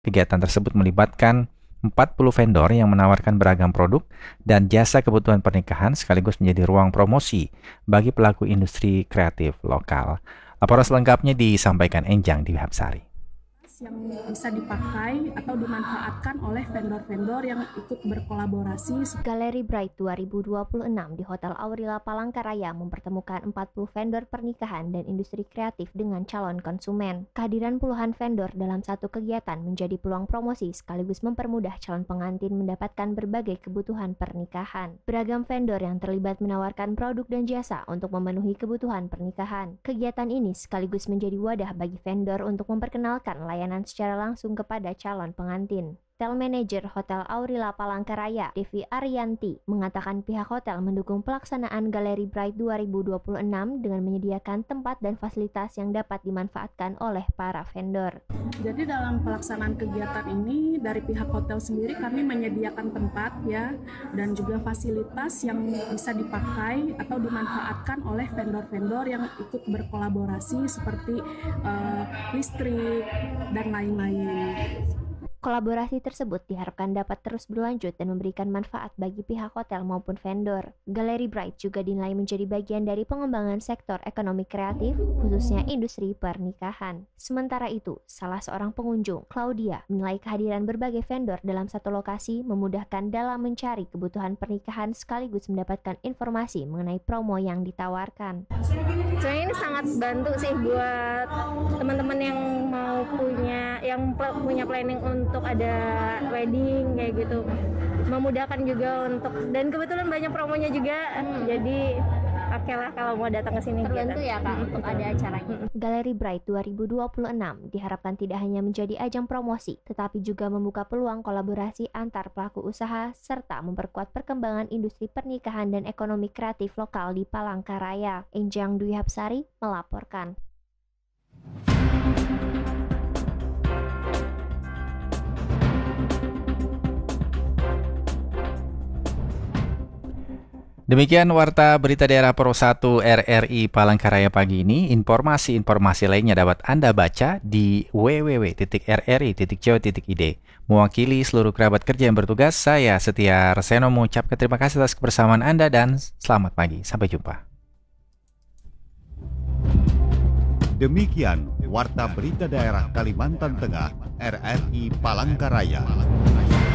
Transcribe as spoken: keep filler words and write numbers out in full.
Kegiatan tersebut melibatkan empat puluh vendor yang menawarkan beragam produk dan jasa kebutuhan pernikahan sekaligus menjadi ruang promosi bagi pelaku industri kreatif lokal. Laporan selengkapnya disampaikan Enjang Dwi Hapsari. Yang bisa dipakai atau dimanfaatkan oleh vendor-vendor yang ikut berkolaborasi. Galeri Bright dua ribu dua puluh enam di Hotel Aurila Palangkaraya mempertemukan empat puluh vendor pernikahan dan industri kreatif dengan calon konsumen. Kehadiran puluhan vendor dalam satu kegiatan menjadi peluang promosi sekaligus mempermudah calon pengantin mendapatkan berbagai kebutuhan pernikahan. Beragam vendor yang terlibat menawarkan produk dan jasa untuk memenuhi kebutuhan pernikahan. Kegiatan ini sekaligus menjadi wadah bagi vendor untuk memperkenalkan layanan secara langsung kepada calon pengantin. Hotel Manager Hotel Aurila Palangkaraya, Devi Ariyanti, mengatakan pihak hotel mendukung pelaksanaan Galeri Bright dua ribu dua puluh enam dengan menyediakan tempat dan fasilitas yang dapat dimanfaatkan oleh para vendor. Jadi dalam pelaksanaan kegiatan ini dari pihak hotel sendiri kami menyediakan tempat ya dan juga fasilitas yang bisa dipakai atau dimanfaatkan oleh vendor-vendor yang ikut berkolaborasi seperti uh, listrik dan lain-lain. Kolaborasi tersebut diharapkan dapat terus berlanjut dan memberikan manfaat bagi pihak hotel maupun vendor. Galeri Bright juga dinilai menjadi bagian dari pengembangan sektor ekonomi kreatif, khususnya industri pernikahan. Sementara itu, salah seorang pengunjung, Claudia, menilai kehadiran berbagai vendor dalam satu lokasi memudahkan dalam mencari kebutuhan pernikahan sekaligus mendapatkan informasi mengenai promo yang ditawarkan. Sebenarnya ini sangat bantu sih buat teman-teman yang mau punya, yang punya planning untuk untuk ada wedding kayak gitu, memudahkan juga untuk, dan kebetulan banyak promonya juga, hmm. jadi oke okay lah kalau mau datang ke sini. Terbantu gitu ya Kak hmm. untuk ada acaranya. Galeri Bright dua ribu dua puluh enam diharapkan tidak hanya menjadi ajang promosi, tetapi juga membuka peluang kolaborasi antar pelaku usaha serta memperkuat perkembangan industri pernikahan dan ekonomi kreatif lokal di Palangkaraya. Enjang Dwi Hapsari melaporkan. Demikian Warta Berita Daerah Pro satu R R I Palangkaraya pagi ini. Informasi-informasi lainnya dapat Anda baca di w w w titik r r i titik co titik i d. Mewakili seluruh kerabat kerja yang bertugas, saya Setia Reseno mengucapkan terima kasih atas kebersamaan Anda dan selamat pagi. Sampai jumpa. Demikian Warta Berita Daerah Kalimantan Tengah R R I Palangkaraya.